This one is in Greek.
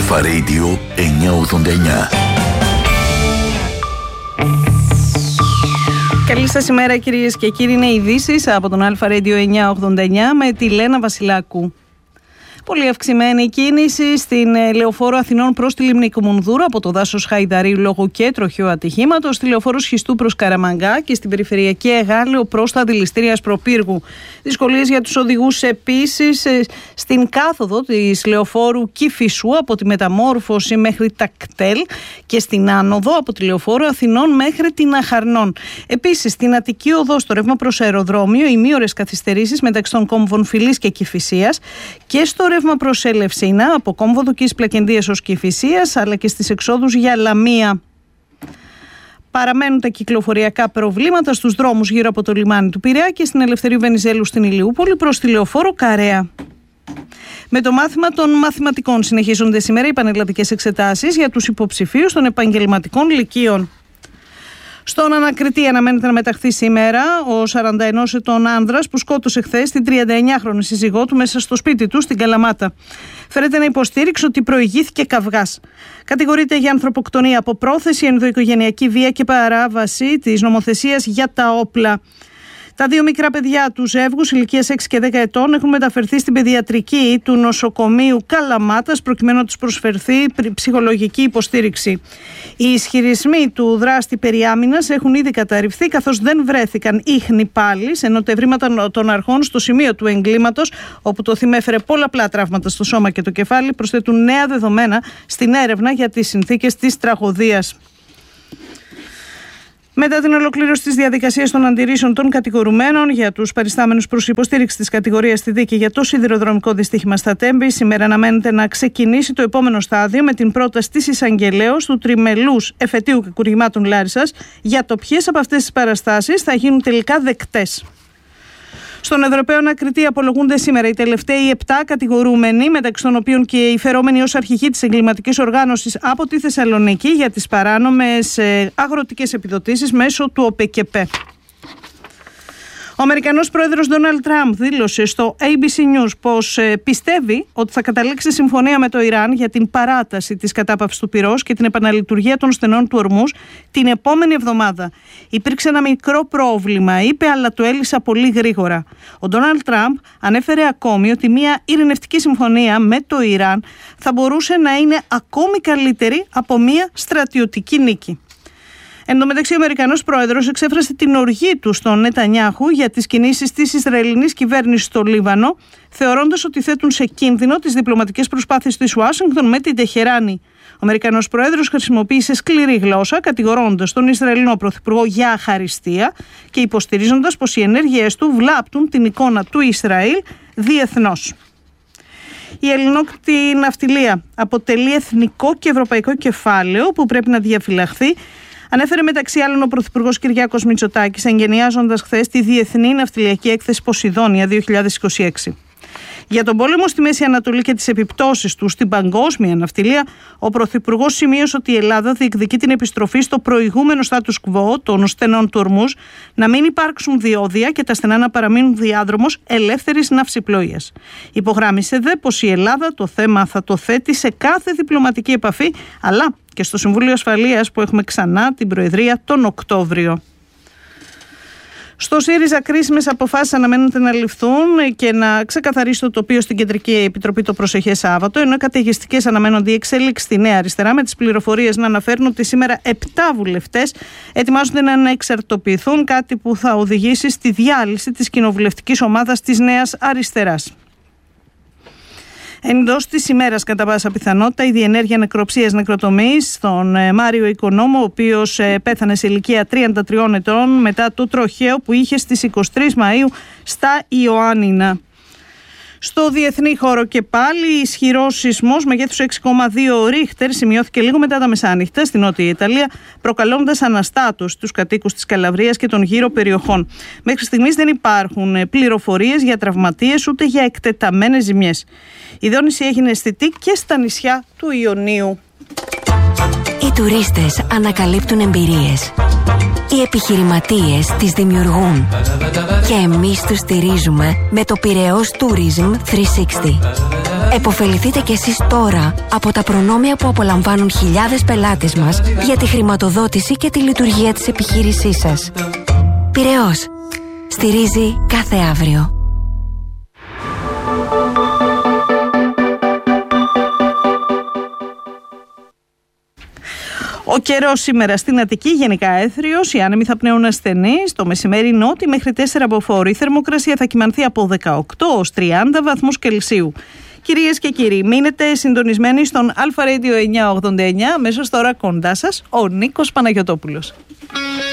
Αλφα Radio 989. Καλή σας ημέρα κυρίες και κύριοι, είναι ειδήσεις από τον Αλφα Radio 989 με τη Λένα Βασιλάκου. Πολύ αυξημένη κίνηση στην Λεωφόρο Αθηνών προς τη Λίμνη Κουμουνδούρου από το δάσος Χαϊδαρίου λόγω και τροχαίου ατυχήματος, στη Λεωφόρο Σχιστού προς Καραμαγκά και στην περιφερειακή Εγάλεο προς τα δηληστήρια Ασπροπύργου. Δυσκολίες για τους οδηγούς επίσης στην κάθοδο της Λεωφόρου Κηφισού από τη Μεταμόρφωση μέχρι τα Κτέλ και στην άνοδο από τη Λεωφόρο Αθηνών μέχρι την Αχαρνών. Επίσης στην Αττική Οδό στο ρεύμα προς αεροδρόμιο, ημίωρες καθυστερήσεις μεταξύ των κόμβων Φιλής και Κηφισίας και στο ρεύμα προς Ελευσίνα από κόμβο Δουκής Πλακεντίας ως Κηφισίας, αλλά και στις εξόδους για Λαμία. Παραμένουν τα κυκλοφοριακά προβλήματα στους δρόμους γύρω από το λιμάνι του Πειραιά και στην Ελευθερίου Βενιζέλου στην Ηλιούπολη προς τη Λεωφόρο Καρέα. Με το μάθημα των μαθηματικών συνεχίζονται σήμερα οι πανελλαδικές εξετάσεις για τους υποψηφίους των επαγγελματικών λυκείων. Στον ανακριτή αναμένεται να μεταχθεί σήμερα ο 41 ετών άνδρας που σκότωσε χθες την 39χρονη σύζυγό του μέσα στο σπίτι του στην Καλαμάτα. Φέρεται να υποστήριξε ότι προηγήθηκε καυγάς. Κατηγορείται για ανθρωποκτονία από πρόθεση, ενδοοικογενειακή βία και παράβαση της νομοθεσίας για τα όπλα. Τα δύο μικρά παιδιά του ζεύγους ηλικίας 6 και 10 ετών έχουν μεταφερθεί στην παιδιατρική του νοσοκομείου Καλαμάτας προκειμένου να τους προσφερθεί ψυχολογική υποστήριξη. Οι ισχυρισμοί του δράστη περί άμυνας έχουν ήδη καταρριφθεί καθώς δεν βρέθηκαν ίχνη πάλης, ενώ τα ευρήματα των αρχών στο σημείο του εγκλήματος, όπου το θύμα έφερε πολλαπλά τραύματα στο σώμα και το κεφάλι, προσθέτουν νέα δεδομένα στην έρευνα για τις συνθήκες της τραγωδίας. Μετά την ολοκλήρωση της διαδικασίας των αντιρρήσεων των κατηγορουμένων για τους παριστάμενους προς υποστήριξη της κατηγορίας στη δίκη για το σιδηροδρομικό δυστύχημα στα Τέμπη, σήμερα αναμένεται να ξεκινήσει το επόμενο στάδιο με την πρόταση της εισαγγελέως του τριμελούς εφετείου κακουργημάτων Λάρισσας για το ποιες από αυτές τις παραστάσεις θα γίνουν τελικά δεκτές. Στον Ευρωπαίο ανακριτή απολογούνται σήμερα οι τελευταίοι 7 κατηγορούμενοι, μεταξύ των οποίων και οι φερόμενοι ως αρχηγοί της εγκληματικής οργάνωσης από τη Θεσσαλονίκη για τις παράνομες αγροτικές επιδοτήσεις μέσω του ΟΠΕΚΕΠΕ. Ο Αμερικανός πρόεδρος Ντόναλντ Τραμπ δήλωσε στο ABC News πως πιστεύει ότι θα καταλήξει συμφωνία με το Ιράν για την παράταση της κατάπαυσης του πυρός και την επαναλειτουργία των στενών του Ορμούζ την επόμενη εβδομάδα. Υπήρξε ένα μικρό πρόβλημα, είπε, αλλά το έλυσα πολύ γρήγορα. Ο Ντόναλντ Τραμπ ανέφερε ακόμη ότι μια ειρηνευτική συμφωνία με το Ιράν θα μπορούσε να είναι ακόμη καλύτερη από μια στρατιωτική νίκη. Εν τω μεταξύ, ο Αμερικανός πρόεδρος εξέφρασε την οργή του στον Νετανιάχου για τις κινήσεις της Ισραηλινής κυβέρνησης στο Λίβανο, θεωρώντας ότι θέτουν σε κίνδυνο τις διπλωματικές προσπάθειες της Ουάσιγκτον με την Τεχεράνη. Ο Αμερικανός πρόεδρος χρησιμοποίησε σκληρή γλώσσα, κατηγορώντας τον Ισραηλινό πρωθυπουργό για αχαριστία και υποστηρίζοντας πως οι ενέργειές του βλάπτουν την εικόνα του Ισραήλ διεθνώς. Η ελληνόκτητη ναυτιλία αποτελεί εθνικό και ευρωπαϊκό κεφάλαιο που πρέπει να διαφυλαχθεί, ανέφερε μεταξύ άλλων ο Πρωθυπουργός Κυριάκος Μητσοτάκης, εγγενιάζοντας χθες τη Διεθνή Ναυτιλιακή Έκθεση Ποσειδόνια 2026. Για τον πόλεμο στη Μέση Ανατολή και τις επιπτώσεις του στην παγκόσμια ναυτιλία, ο Πρωθυπουργός σημείωσε ότι η Ελλάδα διεκδικεί την επιστροφή στο προηγούμενο status quo των στενών του Ορμούζ, να μην υπάρξουν διόδια και τα στενά να παραμείνουν διάδρομος ελεύθερης ναυσιπλοείας. Υπογράμμισε δε πως η Ελλάδα το θέμα θα το θέτει σε κάθε διπλωματική επαφή, αλλά και στο Συμβούλιο Ασφαλείας που έχουμε ξανά την Προεδρία τον Οκτώβριο. Στο ΣΥΡΙΖΑ κρίσιμες αποφάσεις αναμένονται να ληφθούν και να ξεκαθαρίσει το τοπίο στην Κεντρική Επιτροπή το προσεχές Σάββατο, ενώ καταιγιστικές αναμένονται οι εξέλιξεις στη Νέα Αριστερά, με τις πληροφορίες να αναφέρουν ότι σήμερα 7 βουλευτές ετοιμάζονται να εξαρτοποιηθούν, κάτι που θα οδηγήσει στη διάλυση της κοινοβουλευτικής ομάδας της Νέας Αριστεράς. Εντός της ημέρας, κατά πάσα πιθανότητα, η διενέργεια νεκροψίας νεκροτομής στον Μάριο Οικονόμο, ο οποίος πέθανε σε ηλικία 33 ετών μετά το τροχαίο που είχε στις 23 Μαΐου στα Ιωάννινα. Στο διεθνή χώρο και πάλι ισχυρός σεισμός μεγέθους 6,2 ρίχτερ σημειώθηκε λίγο μετά τα μεσάνυχτα στη Νότια Ιταλία, προκαλώντας αναστάτωση τους κατοίκους της Καλαβρίας και των γύρω περιοχών. Μέχρι στιγμής δεν υπάρχουν πληροφορίες για τραυματίες ούτε για εκτεταμένες ζημιές. Η δόνηση έγινε αισθητή και στα νησιά του Ιωνίου. Οι τουρίστες ανακαλύπτουν εμπειρίες. Οι επιχειρηματίες τις δημιουργούν. Και εμείς τους στηρίζουμε με το Πειραιώς Tourism 360. Εποφεληθείτε κι εσείς τώρα από τα προνόμια που απολαμβάνουν χιλιάδες πελάτες μας για τη χρηματοδότηση και τη λειτουργία της επιχείρησής σας. Πειραιώς. Στηρίζει κάθε αύριο. Ο καιρός σήμερα στην Αττική γενικά έθριος, οι άνεμοι θα πνέουν ασθενείς, το μεσημέρι νότι μέχρι 4 αποφόροι. Η θερμοκρασία θα κυμανθεί από 18 ως 30 βαθμούς Κελσίου. Κυρίες και κύριοι, μείνετε συντονισμένοι στον Αλφα Radio 989, αμέσως τώρα κοντά σας ο Νίκος Παναγιωτόπουλος.